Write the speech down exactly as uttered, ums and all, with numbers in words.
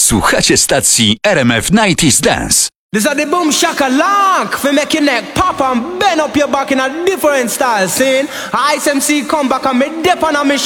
Słuchacie stacji R M F dziewięćdziesiąt Dance. This is the boom shaka lock for make your neck pop and bend up your back in a different style. Saying, Ice M C come back and me dip on a me